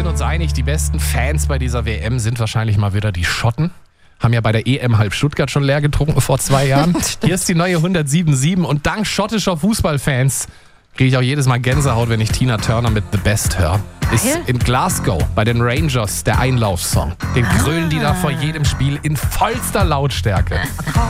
sind uns einig, die besten Fans bei dieser WM sind wahrscheinlich mal wieder die Schotten. Haben ja bei der EM halb Stuttgart schon leer getrunken vor 2 Jahren. Hier ist die neue 107.7 und dank schottischer Fußballfans kriege ich auch jedes Mal Gänsehaut, wenn ich Tina Turner mit The Best höre. Ist in Glasgow bei den Rangers der Einlaufsong. Den grölen die da vor jedem Spiel in vollster Lautstärke.